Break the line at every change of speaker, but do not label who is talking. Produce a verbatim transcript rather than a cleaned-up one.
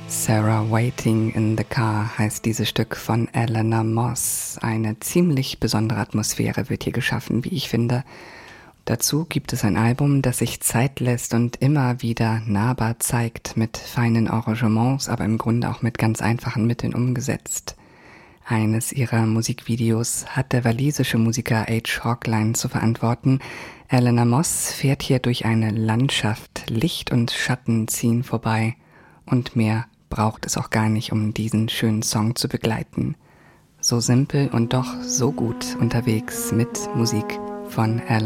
Sarah Waiting in the Car heißt dieses Stück von Eleanor Moss. Eine ziemlich besondere Atmosphäre wird hier geschaffen, wie ich finde. Dazu gibt es ein Album, das sich Zeit lässt und immer wieder nahbar zeigt, mit feinen Arrangements, aber im Grunde auch mit ganz einfachen Mitteln umgesetzt. Eines ihrer Musikvideos hat der walisische Musiker H. Hawkline zu verantworten. Eleanor Moss fährt hier durch eine Landschaft, Licht und Schatten ziehen vorbei und mehr braucht es auch gar nicht, um diesen schönen Song zu begleiten. So simpel und doch so gut unterwegs mit Musik von Eleanor